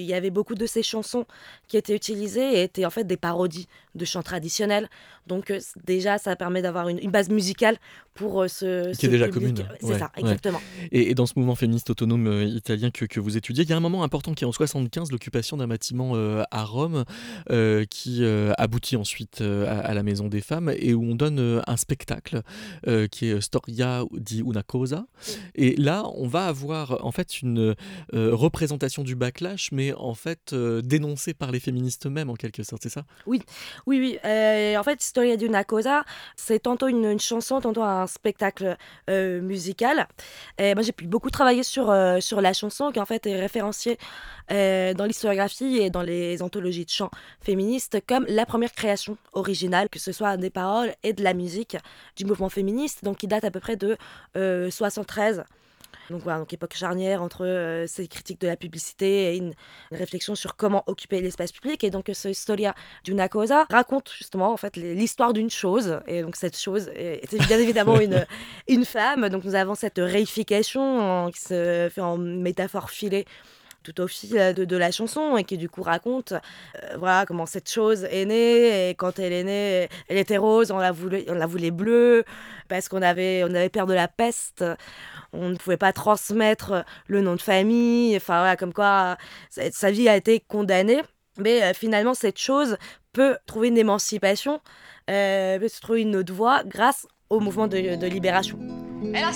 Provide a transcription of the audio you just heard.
y avait beaucoup de ces chansons qui étaient utilisées et étaient en fait des parodies de chants traditionnels. Donc déjà, ça permet d'avoir une base musicale pour Qui est ce déjà public. commune. C'est Ouais, ça, ouais. exactement. Et dans ce mouvement féministe autonome italien que vous étudiez, il y a un moment important qui est en 75, l'occupation d'un bâtiment à Rome, qui aboutit ensuite à la Maison des Femmes, et où on donne un spectacle qui est Storia di una cosa. Oui. Et là, on va avoir en fait une représentation du backlash, mais en fait dénoncée par les féministes eux-mêmes en quelque sorte, c'est ça? Oui, oui, oui. En fait, Storia di una cosa, c'est tantôt une chanson, tantôt un spectacle musical. Et moi, j'ai pu beaucoup travailler sur la chanson, qui en fait est référenciée dans l'historiographie et dans les anthologies de chants féministes comme la première création originale, que ce soit des paroles et de la musique du mouvement féministe, donc qui date à peu près de 73. Donc voilà, donc époque charnière entre ces critiques de la publicité et une réflexion sur comment occuper l'espace public. Et donc ce Storia di una cosa raconte justement en fait l'histoire d'une chose. Et donc cette chose est bien évidemment une femme. Donc nous avons cette réification qui se fait en métaphore filée tout au fil de la chanson et qui du coup raconte voilà comment cette chose est née. Et quand elle est née, elle était rose, on la voulait bleue parce on avait peur de la peste, on ne pouvait pas transmettre le nom de famille, enfin voilà, comme quoi sa vie a été condamnée. Mais finalement, cette chose peut trouver une émancipation, peut se trouver une autre voie grâce au mouvement de libération. È la